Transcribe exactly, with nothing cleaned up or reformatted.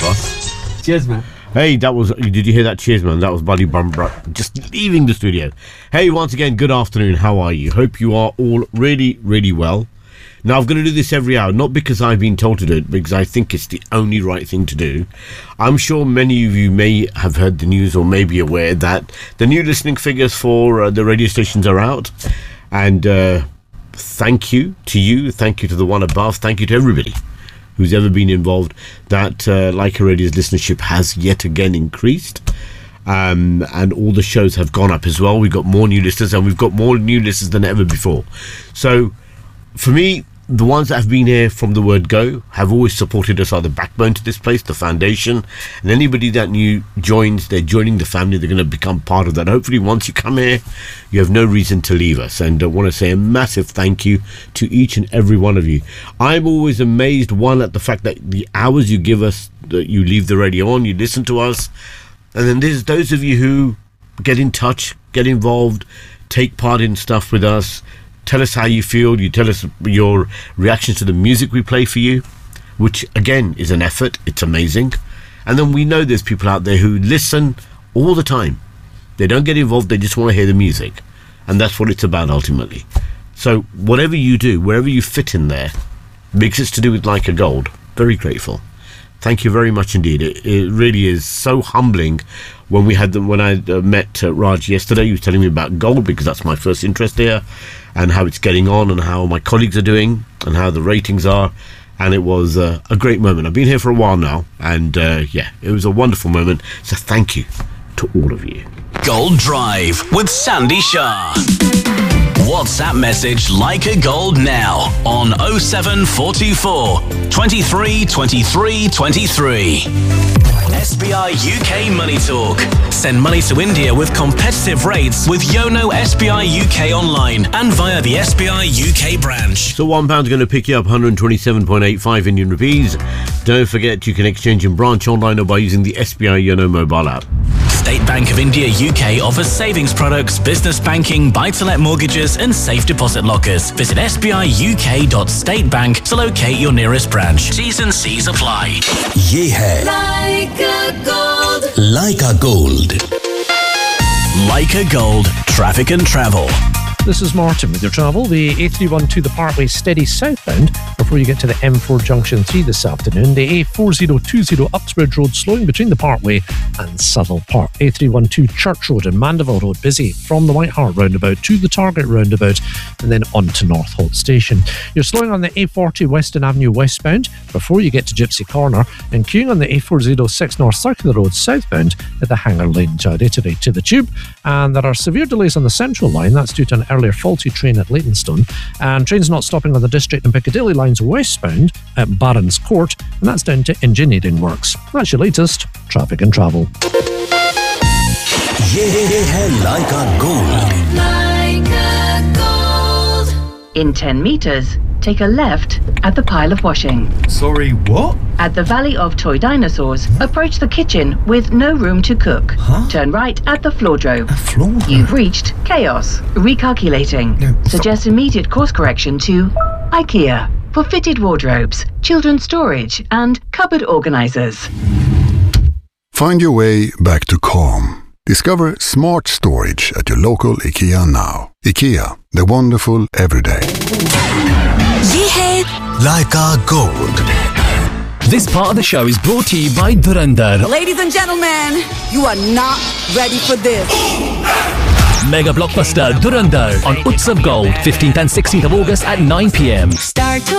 boss. Cheers, man. Hey, that was, did you hear that? Cheers, man. That was Buddy Bumbrut just leaving the studio. Hey, once again, good afternoon. How are you? Hope you are all really, really well. Now, I'm going to do this every hour, not because I've been told to do it, because I think it's the only right thing to do. I'm sure many of you may have heard the news or may be aware that the new listening figures for uh, the radio stations are out. And uh, thank you to you, thank you to the one above, thank you to everybody who's ever been involved, that uh, Leica Radio's listenership has yet again increased. Um, and all the shows have gone up as well. We've got more new listeners, and we've got more new listeners than ever before. So, for me, the ones that have been here from the word go have always supported us, are the backbone to this place, the foundation. And anybody that new joins, they're joining the family, they're going to become part of that. Hopefully, once you come here, you have no reason to leave us. And I want to say a massive thank you to each and every one of you. I'm always amazed, one, at the fact that the hours you give us, that you leave the radio on, you listen to us. And then there's those of you who get in touch, get involved, take part in stuff with us. Tell us how you feel. You tell us your reactions to the music we play for you, which, again, is an effort. It's amazing. And then we know there's people out there who listen all the time. They don't get involved. They just want to hear the music. And that's what it's about, ultimately. So whatever you do, wherever you fit in there, because it's to do with Leica Gold, very grateful. Thank you very much indeed. It, it really is so humbling. When we had them, when I uh, met uh, Raj yesterday, he was telling me about gold, because that's my first interest here, and how it's getting on, and how my colleagues are doing, and how the ratings are. And it was uh, a great moment. I've been here for a while now, and uh, yeah, it was a wonderful moment. So thank you to all of you. Gold Drive with Sandy Shah. WhatsApp message Leica Gold now on oh seven four two four, twenty-three, twenty-three, twenty-three. S B I U K Money Talk. Send money to India with competitive rates with Yono S B I U K online and via the S B I U K branch. So one pound's going to pick you up one hundred twenty-seven point eight five Indian rupees. Don't forget you can exchange in branch, online, or by using the S B I Yono mobile app. State Bank of India U K offers savings products, business banking, buy-to-let mortgages and safe deposit lockers. Visit s b i u k dot state bank to locate your nearest branch. T's and C's apply. Ye hai Leica Gold. Leica Gold. Leica Gold. Traffic and travel. This is Martin with your travel. The A three twelve the Parkway steady southbound before you get to the M four Junction three this afternoon. The A four oh two oh Uxbridge Road slowing between the Parkway and Southall Park. A three twelve Church Road and Mandeville Road busy from the White Hart roundabout to the Target roundabout and then on to North Holt Station. You're slowing on the A forty Western Avenue westbound before you get to Gypsy Corner and queuing on the A four oh six North Circular Road southbound at the Hanger Lane Chowdhury to the Tube. And there are severe delays on the Central Line. That's due to an earlier faulty train at Leytonstone, and trains not stopping on the District and Piccadilly lines westbound at Barron's Court, and that's down to engineering works. That's your latest traffic and travel. Ye hai Leica Gold. Leica Gold. In ten metres, take a left at the pile of washing. Sorry, what? At the Valley of Toy Dinosaurs, approach the kitchen with no room to cook. Huh? Turn right at the floordrobe. A floor? You've reached chaos. Recalculating. No, so- Suggest immediate course correction to IKEA for fitted wardrobes, children's storage, and cupboard organisers. Find your way back to calm. Discover smart storage at your local IKEA now. IKEA, the wonderful everyday. Ye hai Leica Gold. This part of the show is brought to you by Dhurandhar. Ladies and gentlemen, you are not ready for this. Mega blockbuster Dhurandhar on Utsav Gold, fifteenth and sixteenth of August at nine p.m. Start